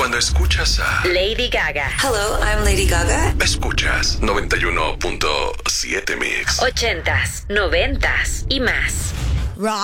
Cuando escuchas a Lady Gaga. Hello, I'm Lady Gaga. Escuchas 91.7 Mix. 80s, 90s y más.